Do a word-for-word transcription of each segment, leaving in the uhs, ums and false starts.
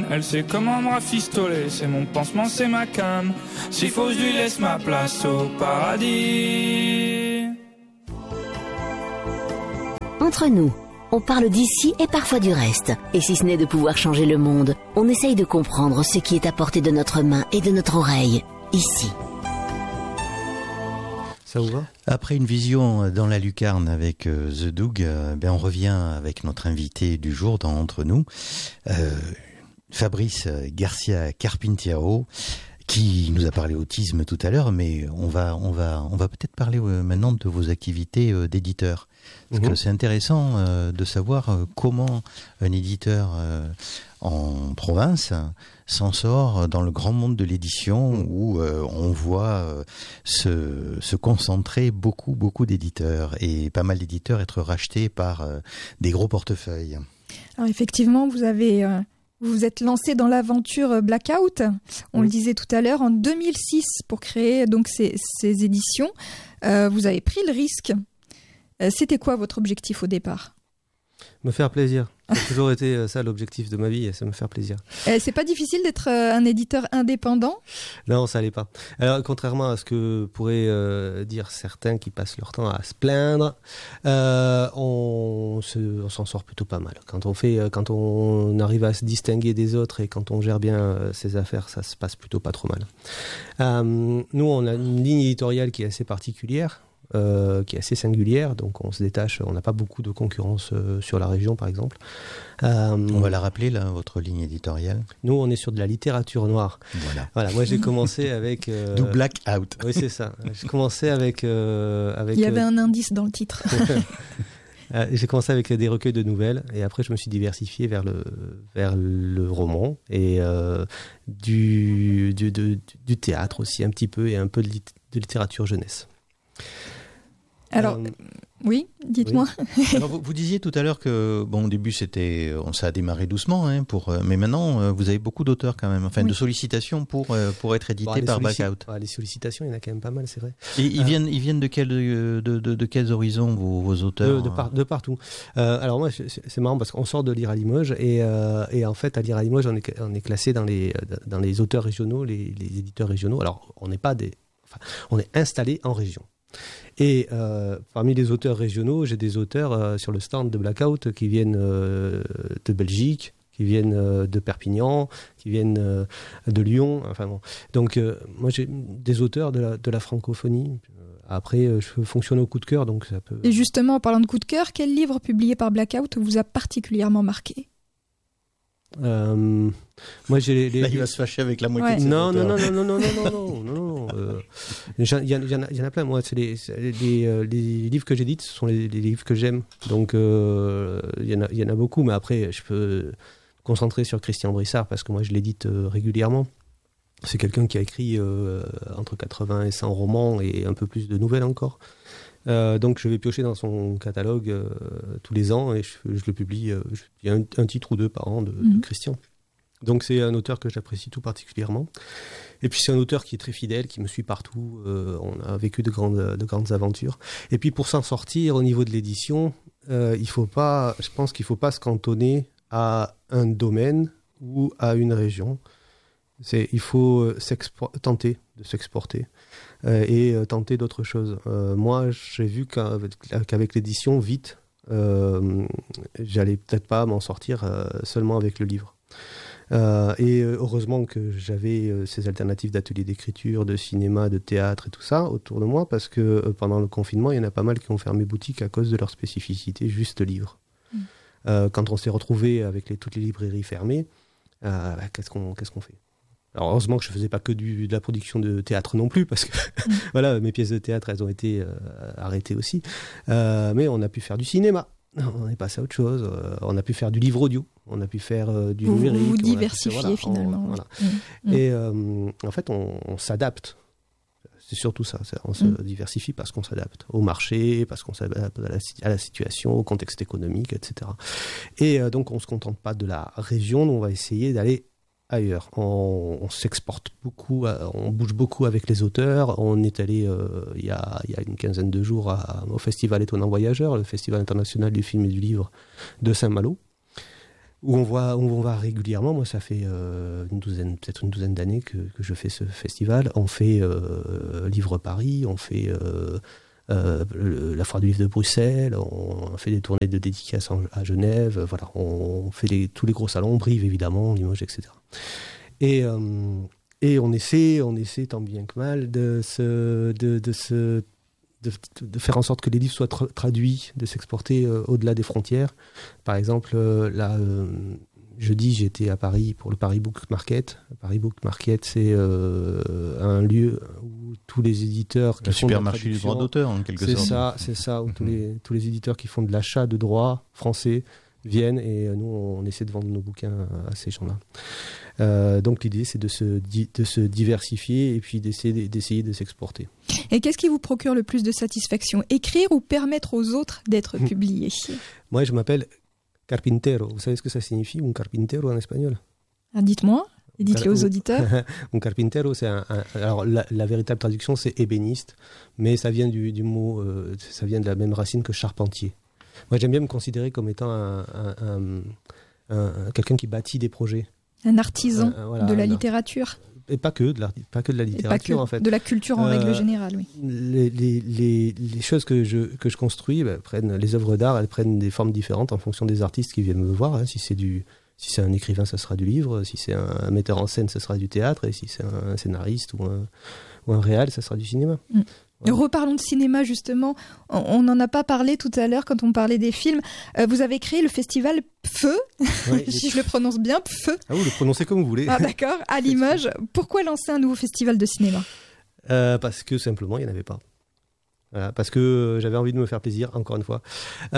Elle sait comment me rafistoler, c'est mon pansement, c'est ma cam. S'il faut, je lui laisse ma place au paradis. Entre nous, on parle d'ici et parfois du reste. Et si ce n'est de pouvoir changer le monde, on essaye de comprendre ce qui est à portée de notre main et de notre oreille, ici. Ça vous va ? Après une vision dans la lucarne avec euh, The Doug, euh, ben on revient avec notre invité du jour dans Entre nous, euh, Fabrice Garcia Carpinteiro, qui nous a parlé autisme tout à l'heure, mais on va, on va, on va peut-être parler euh, maintenant de vos activités euh, d'éditeur. Parce mmh. que c'est intéressant euh, de savoir euh, comment un éditeur euh, en province s'en sort dans le grand monde de l'édition mmh. où euh, on voit euh, se, se concentrer beaucoup, beaucoup d'éditeurs et pas mal d'éditeurs être rachetés par euh, des gros portefeuilles. Alors effectivement, vous avez... Euh... Vous vous êtes lancé dans l'aventure Blackout, on oui. le disait tout à l'heure, en deux mille six pour créer donc ces, ces éditions. Euh, vous avez pris le risque. Euh, c'était quoi votre objectif au départ ? Me faire plaisir. Ça a toujours été ça l'objectif de ma vie, c'est me faire plaisir. Euh, c'est pas difficile d'être euh, un éditeur indépendant ? Non, ça l'est pas. Alors, contrairement à ce que pourraient euh, dire certains qui passent leur temps à se plaindre, euh, on, se, on s'en sort plutôt pas mal. Quand on fait, quand on arrive à se distinguer des autres et quand on gère bien euh, ses affaires, ça se passe plutôt pas trop mal. Euh, nous, on a une ligne éditoriale qui est assez particulière. Euh, qui est assez singulière, donc on se détache, on n'a pas beaucoup de concurrence euh, sur la région par exemple. Euh, on va la rappeler là, votre ligne éditoriale. Nous on est sur de la littérature noire. Voilà. Voilà, moi j'ai commencé avec... Euh, Do Blackout. Oui c'est ça, j'ai commencé avec... Euh, avec Il y avait euh, un indice dans le titre. euh, j'ai commencé avec des recueils de nouvelles et après je me suis diversifié vers le, vers le roman et euh, du, du, du, du théâtre aussi un petit peu et un peu de, lit- de littérature jeunesse. Alors, euh, oui, dites-moi. Oui. Alors, vous, vous disiez tout à l'heure que, bon, au début, c'était, on, ça a démarré doucement, hein, pour, mais maintenant, vous avez beaucoup d'auteurs quand même, enfin, oui. de sollicitations pour, pour être édité bon, par sollici- Blackout. Ouais, les sollicitations, il y en a quand même pas mal, c'est vrai. Et ils, euh, viennent, ils viennent de, quel, de, de, de, de quels horizons, vos, vos auteurs ? De, de, par, de partout. Euh, alors, moi, c'est, c'est marrant parce qu'on sort de Lire à Limoges et, euh, et en fait, à Lire à Limoges, on est, on est classé dans les, dans les auteurs régionaux, les, les éditeurs régionaux. Alors, on n'est pas des. Enfin, on est installé en région. Et euh, parmi les auteurs régionaux, j'ai des auteurs euh, sur le stand de Blackout qui viennent euh, de Belgique, qui viennent euh, de Perpignan, qui viennent euh, de Lyon. Enfin bon. Donc euh, moi j'ai des auteurs de la, de la francophonie. Après, euh, je fonctionne au coup de cœur, donc ça peut. Et justement, en parlant de coup de cœur, quel livre publié par Blackout vous a particulièrement marqué ? Euh, moi j'ai les, les... Là il va se fâcher avec la moitié ouais. de ses non, non, auteurs. non non non non non non non non euh, il y, y, y, y en a plein. Moi c'est les, les, les, les livres que j'édite, ce sont les, les livres que j'aime, donc il euh, y en a il y en a beaucoup, mais après je peux me concentrer sur Christian Brissard parce que moi je l'édite euh, régulièrement. C'est quelqu'un qui a écrit euh, entre quatre-vingts et cent romans et un peu plus de nouvelles encore. Euh, donc je vais piocher dans son catalogue euh, tous les ans et je, je le publie. Euh, il y a un, un titre ou deux par an de, mmh. de Christian. Donc c'est un auteur que j'apprécie tout particulièrement. Et puis c'est un auteur qui est très fidèle, qui me suit partout. Euh, on a vécu de grandes, de grandes aventures. Et puis pour s'en sortir au niveau de l'édition, euh, il faut pas, je pense qu'il ne faut pas se cantonner à un domaine ou à une région. C'est, il faut tenter de s'exporter euh, et euh, tenter d'autres choses. Euh, moi, j'ai vu qu'avec, qu'avec l'édition, vite, euh, j'allais peut-être pas m'en sortir euh, seulement avec le livre. Euh, et heureusement que j'avais euh, ces alternatives d'ateliers d'écriture, de cinéma, de théâtre et tout ça autour de moi, parce que euh, pendant le confinement, il y en a pas mal qui ont fermé boutique à cause de leur spécificité, juste livre. Mmh. Euh, quand on s'est retrouvé avec les, toutes les librairies fermées, euh, bah, qu'est-ce qu'on, qu'est-ce qu'on fait ? Alors heureusement que je ne faisais pas que du, de la production de théâtre non plus, parce que mmh. voilà, mes pièces de théâtre, elles ont été euh, arrêtées aussi. Euh, mais on a pu faire du cinéma, on est passé à autre chose, euh, on a pu faire du livre audio, on a pu faire euh, du vous, numérique. Vous vous diversifiez voilà, finalement. On, voilà. Mmh. Et euh, en fait, on, on s'adapte. C'est surtout ça, c'est, on se mmh. diversifie parce qu'on s'adapte au marché, parce qu'on s'adapte à la, à la situation, au contexte économique, et cetera. Et euh, donc on ne se contente pas de la région, on va essayer d'aller ailleurs. On, on s'exporte beaucoup, on bouge beaucoup avec les auteurs. On est allé euh, il, y a, il y a une quinzaine de jours à, au Festival Étonnant Voyageur, le Festival international du film et du livre de Saint-Malo. où on voit, où on va régulièrement. Moi, ça fait euh, une douzaine, peut-être une douzaine d'années que, que je fais ce festival. On fait euh, Livre Paris, on fait euh, euh, le, la Foire du Livre de Bruxelles, on fait des tournées de dédicaces en, à Genève. Voilà, on fait les, tous les gros salons, Brive évidemment, Limoges, et cetera. Et euh, et on essaie, on essaie tant bien que mal de se, de, de se De, de faire en sorte que les livres soient tra- traduits, de s'exporter euh, au-delà des frontières. Par exemple, euh, là, euh, jeudi, j'étais à Paris pour le Paris Book Market. Le Paris Book Market, c'est euh, un lieu où tous les éditeurs... Le supermarché du droit d'auteur, en quelque c'est sorte. C'est ça, c'est ça, où mmh. tous, les, tous les éditeurs qui font de l'achat de droits français viennent et euh, nous, on essaie de vendre nos bouquins à, à ces gens-là. Euh, donc l'idée, c'est de se, di- de se diversifier et puis d'essayer, d'essayer de s'exporter. Et qu'est-ce qui vous procure le plus de satisfaction ? Écrire ou permettre aux autres d'être publiés ? Moi, je m'appelle carpintero. Vous savez ce que ça signifie, un carpintero en espagnol ? Ah, dites-moi, et dites-le aux auditeurs. Un carpintero, c'est un... un alors, la, la véritable traduction, c'est ébéniste, mais ça vient du, du mot... Euh, ça vient de la même racine que charpentier. Moi, j'aime bien me considérer comme étant un, un, un, un, quelqu'un qui bâtit des projets. Un artisan euh, voilà, de la alors, littérature. Et pas que de la, pas que de la littérature, que en fait. De la culture en euh, règle générale, oui. Les, les, les, les choses que je, que je construis, bah, prennent, les œuvres d'art, elles prennent des formes différentes en fonction des artistes qui viennent me voir. Hein. Si c'est du, si c'est un écrivain, ça sera du livre. Si c'est un, un metteur en scène, ça sera du théâtre. Et si c'est un, un scénariste ou un, ou un réal, ça sera du cinéma. Mm. Ouais. Reparlons de cinéma justement, on n'en a pas parlé tout à l'heure quand on parlait des films. Euh, vous avez créé le festival P F E, oui, si je le prononce bien, P F E. Ah, vous le prononcez comme vous voulez. Ah d'accord, à Limoges. Pourquoi lancer un nouveau festival de cinéma ? euh, Parce que simplement, il n'y en avait pas. Voilà, parce que j'avais envie de me faire plaisir, encore une fois.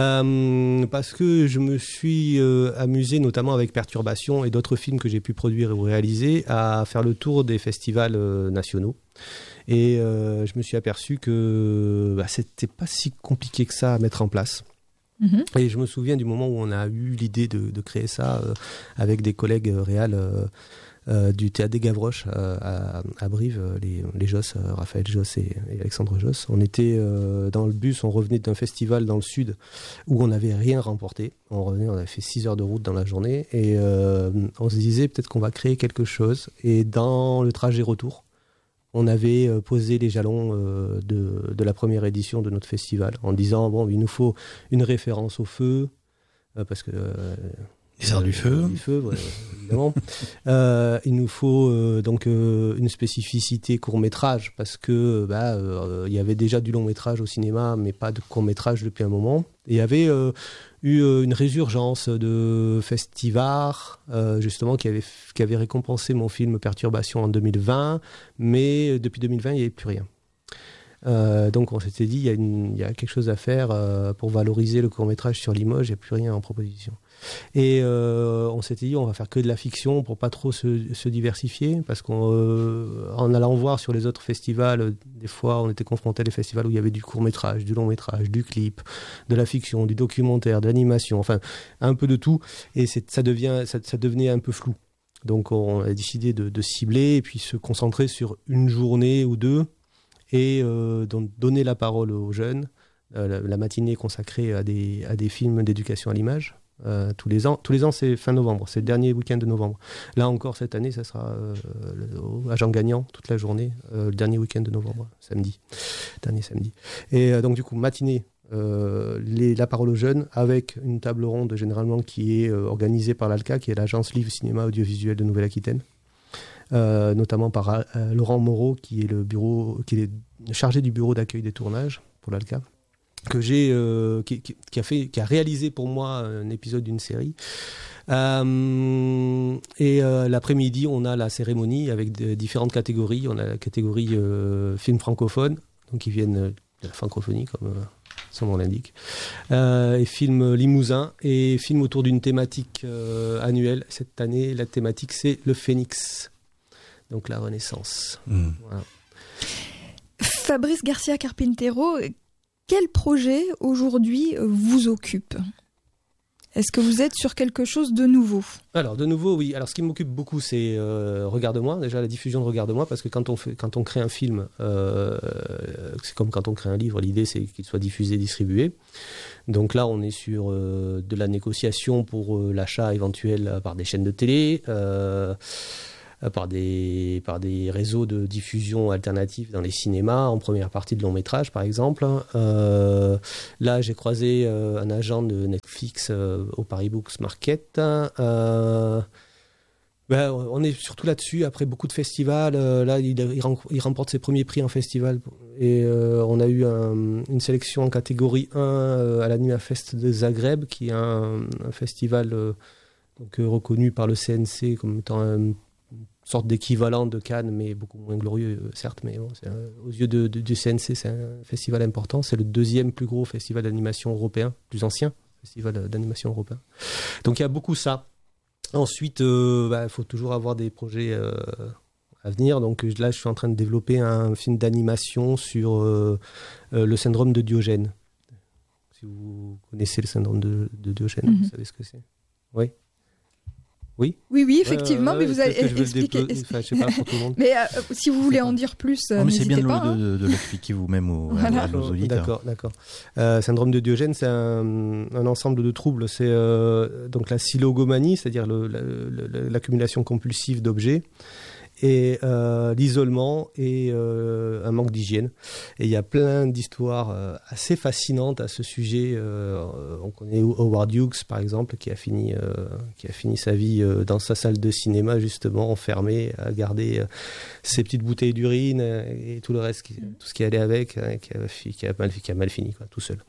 Euh, parce que je me suis euh, amusé, notamment avec Perturbation et d'autres films que j'ai pu produire ou réaliser, à faire le tour des festivals euh, nationaux. Et euh, je me suis aperçu que bah, c'était pas si compliqué que ça à mettre en place. Mmh. Et je me souviens du moment où on a eu l'idée de, de créer ça euh, avec des collègues euh, réals euh, euh, du Théâtre des Gavroches euh, à, à Brive, les, les Joss, euh, Raphaël Joss et, et Alexandre Joss. On était euh, dans le bus, on revenait d'un festival dans le sud où on n'avait rien remporté. On revenait, on avait fait six heures de route dans la journée et euh, on se disait peut-être qu'on va créer quelque chose. Et dans le trajet retour, on avait posé les jalons de, de la première édition de notre festival en disant bon, il nous faut une référence au feu parce que euh, les arts du feu, du feu ouais, évidemment. euh, il nous faut euh, donc euh, une spécificité court métrage parce que bah euh, il y avait déjà du long métrage au cinéma mais pas de court métrage depuis un moment. Et il y avait euh, eu une résurgence de festivals euh, justement qui avait, qui avait récompensé mon film Perturbation en deux mille vingt, mais depuis deux mille vingt il n'y avait plus rien. Euh, donc on s'était dit il y a, une, il y a quelque chose à faire euh, pour valoriser le court-métrage sur Limoges, il n'y a plus rien en proposition. Et euh, on s'était dit on va faire que de la fiction pour pas trop se, se diversifier parce qu'en euh, allant voir sur les autres festivals, des fois on était confronté à des festivals où il y avait du court-métrage, du long-métrage, du clip, de la fiction, du documentaire, de l'animation, enfin un peu de tout et c'est, ça, devient, ça, ça devenait un peu flou. Donc on a décidé de, de cibler et puis se concentrer sur une journée ou deux et euh, donc donner la parole aux jeunes. Euh, la, la matinée consacrée à des, à des films d'éducation à l'image. Euh, tous les ans, tous les ans c'est fin novembre, c'est le dernier week-end de novembre. Là encore cette année, ça sera euh, à Jean Gagnant toute la journée, euh, le dernier week-end de novembre, samedi, dernier samedi. Et euh, donc du coup matinée, euh, les, la parole aux jeunes avec une table ronde généralement qui est euh, organisée par l'A L C A, qui est l'agence Livre Cinéma Audiovisuel de Nouvelle-Aquitaine, euh, notamment par euh, Laurent Moreau qui est le bureau, qui est chargé du bureau d'accueil des tournages pour l'A L C A. Que j'ai, euh, qui, qui, qui a fait, qui a réalisé pour moi un épisode d'une série. Euh, et euh, l'après-midi, on a la cérémonie avec de, différentes catégories. On a la catégorie euh, film francophone, donc qui viennent de la francophonie, comme euh, son nom l'indique, euh, et film limousin et film autour d'une thématique euh, annuelle. Cette année, la thématique c'est le Phénix, donc la Renaissance. Mmh. Voilà. Fabrice Garcia Carpintero. Quel projet aujourd'hui vous occupe ? Est-ce que vous êtes sur quelque chose de nouveau ? Alors, de nouveau, oui. Alors, ce qui m'occupe beaucoup, c'est euh, Regarde-moi. Déjà, la diffusion de Regarde-moi, parce que quand on, fait, quand on crée un film, euh, c'est comme quand on crée un livre, l'idée, c'est qu'il soit diffusé, distribué. Donc là, on est sur euh, de la négociation pour euh, l'achat éventuel par des chaînes de télé, euh, par des, par des réseaux de diffusion alternatifs dans les cinémas, en première partie de long métrage par exemple. Euh, là, j'ai croisé euh, un agent de Netflix euh, au Paris Books Market. Euh, ben, on est surtout là-dessus, après beaucoup de festivals. Euh, là, il, il, il remporte ses premiers prix en festival. Et euh, on a eu un, une sélection en catégorie un euh, à l'Animafest de Zagreb, qui est un, un festival euh, donc, euh, reconnu par le C N C comme étant un sorte d'équivalent de Cannes, mais beaucoup moins glorieux, certes, mais bon, c'est un, aux yeux de, de, du C N C, c'est un festival important. C'est le deuxième plus gros festival d'animation européen, plus ancien festival d'animation européen. Donc il y a beaucoup ça. Ensuite, il euh, bah, faut toujours avoir des projets euh, à venir. Donc là, je suis en train de développer un film d'animation sur euh, euh, le syndrome de Diogène. Si vous connaissez le syndrome de, de Diogène, mm-hmm. Vous savez ce que c'est ? Oui. Oui, oui, oui, effectivement, euh, ouais, mais vous allez expliquer. Déplo... Enfin, je sais pas pour tout le monde. Mais euh, si vous voulez en dire plus, non, mais n'hésitez c'est bien pas. de, Hein. de, de l'expliquer vous-même aux, voilà. à nos auditeurs. D'accord, d'accord. Euh, syndrome de Diogène, c'est un, un ensemble de troubles. C'est euh, donc la silogomanie, c'est-à-dire le, le, le, l'accumulation compulsive d'objets, et euh, l'isolement et euh, un manque d'hygiène. Et il y a plein d'histoires euh, assez fascinantes à ce sujet. Euh, on connaît Howard Hughes, par exemple, qui a fini, euh, qui a fini sa vie euh, dans sa salle de cinéma, justement, enfermé, à garder euh, ses petites bouteilles d'urine et tout le reste, qui, tout ce qui allait avec, hein, qui, a, qui, a mal, qui a mal fini, quoi, tout seul.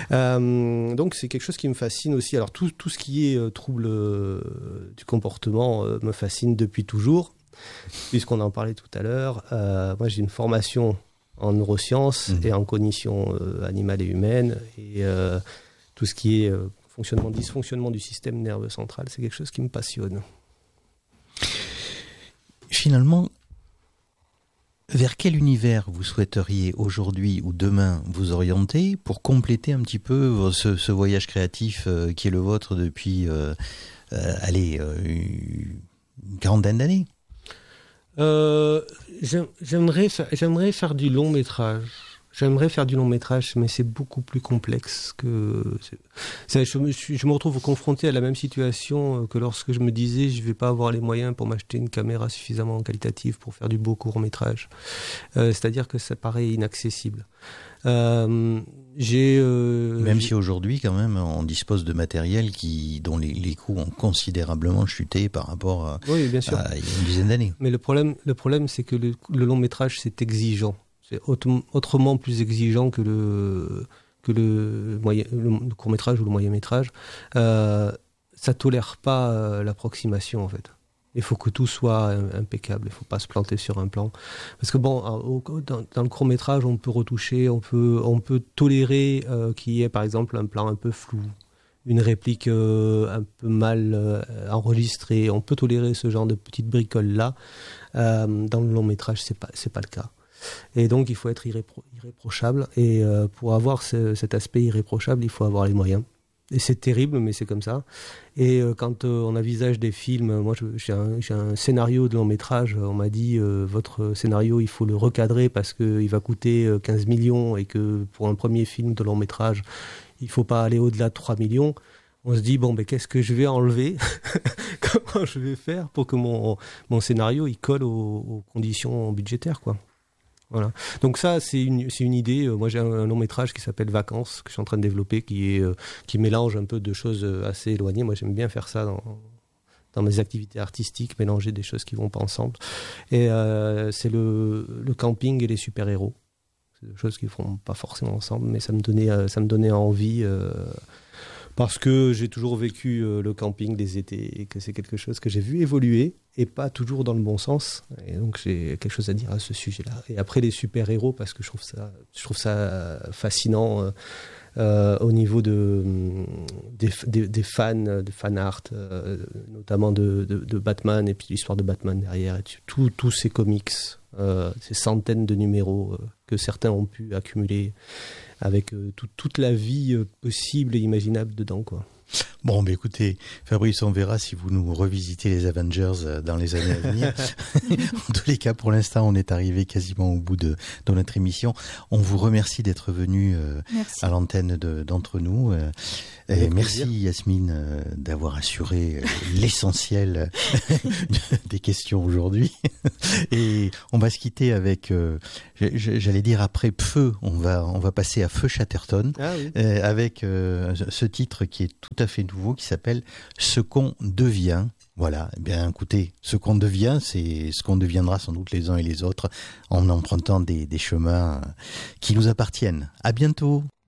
Euh, donc c'est quelque chose qui me fascine aussi. Alors tout, tout ce qui est euh, trouble euh, du comportement euh, me fascine depuis toujours. Puisqu'on en parlait tout à l'heure, euh, moi j'ai une formation en neurosciences mmh. et en cognition euh, animale et humaine, et euh, tout ce qui est euh, fonctionnement, dysfonctionnement du système nerveux central, c'est quelque chose qui me passionne. Finalement, vers quel univers vous souhaiteriez aujourd'hui ou demain vous orienter pour compléter un petit peu ce, ce voyage créatif euh, qui est le vôtre depuis euh, euh, allez, euh, une quarantaine d'années? Euh, j'aimerais, faire, j'aimerais faire du long métrage. J'aimerais faire du long métrage, mais c'est beaucoup plus complexe que. C'est, je, me, je me retrouve confronté à la même situation que lorsque je me disais je ne vais pas avoir les moyens pour m'acheter une caméra suffisamment qualitative pour faire du beau court métrage. Euh, c'est-à-dire que ça paraît inaccessible. Euh, j'ai, euh, même j'ai... si aujourd'hui quand même on dispose de matériel qui, dont les, les coûts ont considérablement chuté par rapport à, oui, bien sûr. à il y a une dizaine d'années. Mais le problème, le problème c'est que le, le long métrage c'est exigeant. C'est autre, autrement plus exigeant que le, que le, moyen, le court métrage ou le moyen métrage. Euh, ça tolère pas euh, l'approximation en fait. Il faut que tout soit impeccable, il ne faut pas se planter sur un plan. Parce que bon, dans, dans le court-métrage, on peut retoucher, on peut, on peut tolérer euh, qu'il y ait par exemple un plan un peu flou, une réplique euh, un peu mal euh, enregistrée. On peut tolérer ce genre de petites bricoles-là. Euh, dans le long-métrage, ce n'est pas, c'est pas le cas. Et donc, il faut être irrépro- irréprochable. Et euh, pour avoir ce, cet aspect irréprochable, il faut avoir les moyens. Et c'est terrible, mais c'est comme ça. Et euh, quand euh, on envisage des films, moi je, j'ai, un, j'ai un scénario de long métrage, on m'a dit euh, votre scénario il faut le recadrer parce qu'il va coûter euh, quinze millions et que pour un premier film de long métrage, il ne faut pas aller au-delà de trois millions. On se dit, bon, ben, qu'est-ce que je vais enlever ? Comment je vais faire pour que mon, mon scénario il colle aux, aux conditions budgétaires, quoi. Voilà. Donc ça, c'est une, c'est une idée. Moi, j'ai un, un long métrage qui s'appelle Vacances, que je suis en train de développer, qui, est, euh, qui mélange un peu de choses assez éloignées. Moi, j'aime bien faire ça dans, dans mes activités artistiques, mélanger des choses qui ne vont pas ensemble. Et euh, c'est le, le camping et les super-héros. C'est des choses qui ne vont pas forcément ensemble, mais ça me donnait, euh, ça me donnait envie... Euh, parce que j'ai toujours vécu euh, le camping des étés et que c'est quelque chose que j'ai vu évoluer et pas toujours dans le bon sens. Et donc j'ai quelque chose à dire à ce sujet-là. Et après les super-héros, parce que je trouve ça, je trouve ça fascinant euh, euh, au niveau de, des, des, des fans, des fan art, euh, notamment de, de, de Batman et puis l'histoire de Batman derrière. Et tous tous ces comics, euh, ces centaines de numéros euh, que certains ont pu accumuler avec euh, tout, toute la vie euh, possible et imaginable dedans, quoi. Bon, bah écoutez, Fabrice, on verra si vous nous revisitez les Avengers dans les années à venir. En tous les cas, pour l'instant, on est arrivé quasiment au bout de, de notre émission. On vous remercie d'être venu euh, à l'antenne de, d'entre nous. Euh, et merci Yasmine euh, d'avoir assuré euh, l'essentiel des questions aujourd'hui. Et on va se quitter avec, euh, j'allais dire après Feu, on va on va passer à Feu Chatterton, ah oui. euh, avec euh, ce titre qui est tout à fait nouveau, qui s'appelle Ce qu'on devient. Voilà, eh bien écoutez, ce qu'on devient, c'est ce qu'on deviendra sans doute les uns et les autres en empruntant des, des chemins qui nous appartiennent. À bientôt.